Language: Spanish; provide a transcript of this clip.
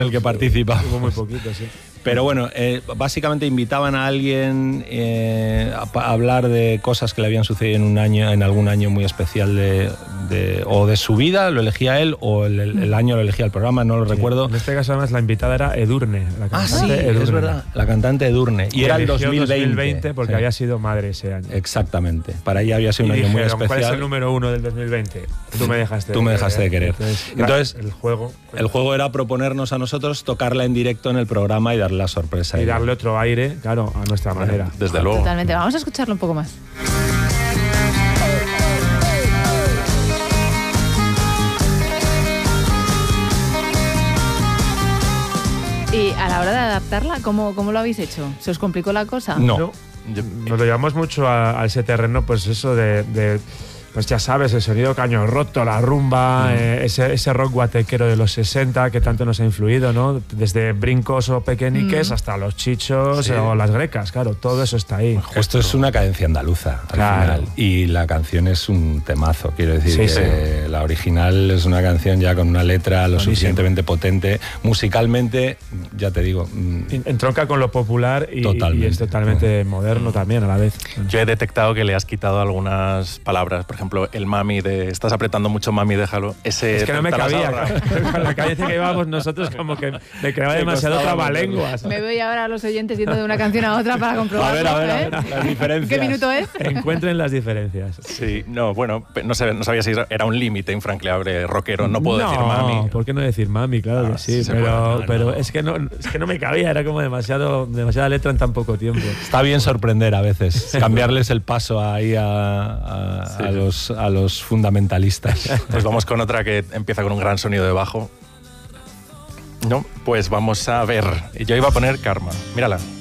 el que participaba. Hubo muy poquito, sí. Pero bueno, básicamente invitaban a alguien a hablar de cosas que le habían sucedido en algún año muy especial o de su vida, lo elegía él, o el año lo elegía el programa, no lo recuerdo. En este caso además la invitada era Edurne, la cantante Edurne. Es verdad, la cantante Edurne. Y era el 2020 porque había sido madre ese año. Exactamente, para ella había sido un año muy especial. ¿Cuál es el número 1 del 2020? Tú me dejaste de querer. Entonces, el juego era proponernos a nosotros tocarla en directo en el programa y darle la sorpresa. Y darle otro aire, claro, a nuestra manera. Desde luego. Totalmente. Vamos a escucharlo un poco más. Y a la hora de adaptarla, ¿cómo lo habéis hecho? ¿Se os complicó la cosa? No. Nos lo llevamos mucho a ese terreno, pues eso pues ya sabes, el sonido caño roto, la rumba, ese rock guatequero de los 60 que tanto nos ha influido, ¿no? Desde brincos o pequeñiques hasta los chichos o las grecas, claro, todo eso está ahí. Esto es una cadencia andaluza, al final, y la canción es un temazo, quiero decir que la original es una canción ya con una letra lo suficientemente potente, musicalmente, ya te digo... entronca con lo popular y es totalmente moderno también a la vez. Yo he detectado que le has quitado algunas palabras, por ejemplo, el mami estás apretando mucho, mami, déjalo. Es que no me cabía. Con la cadencia que íbamos nosotros, como que me creaba demasiado trabalenguas. Me voy ahora a los oyentes yendo de una canción a otra para comprobarlo. A ver, las diferencias. ¿Qué minuto es? Encuentren las diferencias. Sí, no, bueno, no sabía si era un límite infranqueable rockero. No puedo decir mami. No, ¿por qué no decir mami? Claro que sí, pero es que no me cabía. Era como demasiada letra en tan poco tiempo. Está bien sorprender a veces, cambiarles el paso ahí a los fundamentalistas. Pues vamos con otra que empieza con un gran sonido de bajo. No, pues vamos a ver. Yo iba a poner Karma. Mírala.